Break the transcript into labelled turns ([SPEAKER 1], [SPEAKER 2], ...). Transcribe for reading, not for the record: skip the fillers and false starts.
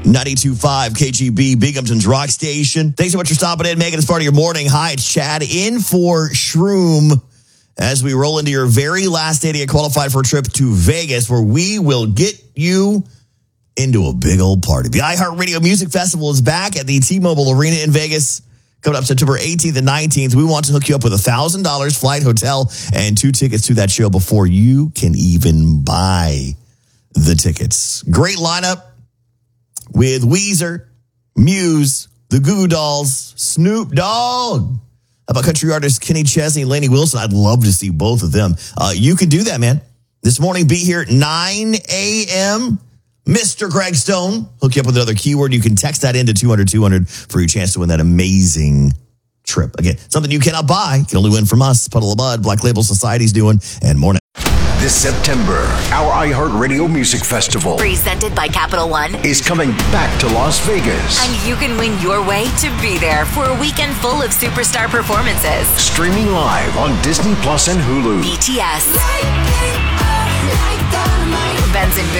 [SPEAKER 1] 92.5 KGB, Binghamton's Rock Station. Thanks so much for stopping in, making this part of your morning. Hi, it's Chad in for Shroom as we roll into your very last day to get qualified for a trip to Vegas, where we will get you into a big old party. The iHeartRadio Music Festival is back at the T-Mobile Arena in Vegas. Coming up September 18th and 19th, we want to hook you up with $1,000 flight, hotel, and 2 tickets to that show before you can even buy the tickets. Great lineup with Weezer, Muse, the Goo Goo Dolls, Snoop Dogg. How about country artists Kenny Chesney and Lainey Wilson? I'd love to see both of them. You can do that, man. This morning, be here at 9 a.m., Mr. Greg Stone, hook you up with another keyword. You can text that into 200-200 for your chance to win that amazing trip. Again, something you cannot buy. You can only win from us. Puddle of Mud, Black Label Society's doing, and more.
[SPEAKER 2] This September, our iHeartRadio Music Festival,
[SPEAKER 3] presented by Capital One,
[SPEAKER 2] is coming back to Las Vegas.
[SPEAKER 3] And you can win your way to be there for a weekend full of superstar performances.
[SPEAKER 2] Streaming live on Disney Plus and Hulu.
[SPEAKER 3] BTS. Benson